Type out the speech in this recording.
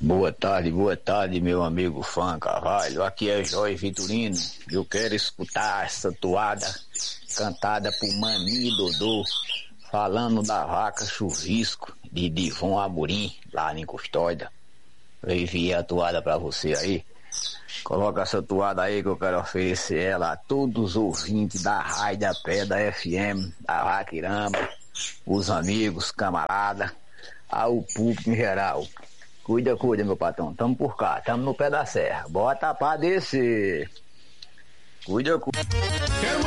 boa tarde, meu amigo Fã Carvalho. Aqui é Jorge Vitorino. Eu quero escutar essa toada cantada por Mani e Dodô, falando da vaca chuvisco de Divon Amorim, lá em Custódia. Eu enviei a toada pra você aí. Coloca essa toada aí que eu quero oferecer ela a todos os ouvintes da Rádio da Pedra FM, da Vaquiramba, os amigos, camarada, ao público em geral. Cuida, meu patrão. Tamo por cá, tamo no pé da serra. Bota pra descer. Cuida.